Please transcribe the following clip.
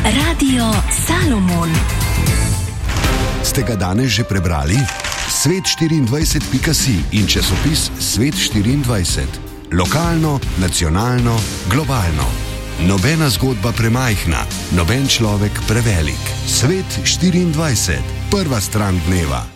Radio Salomon. Ste ga danes že prebrali? Svet24.si in časopis Svet24. Lokalno, nacionalno, globalno. Nobena zgodba premajhna, noben človek prevelik. Svet24. Prva stran dneva.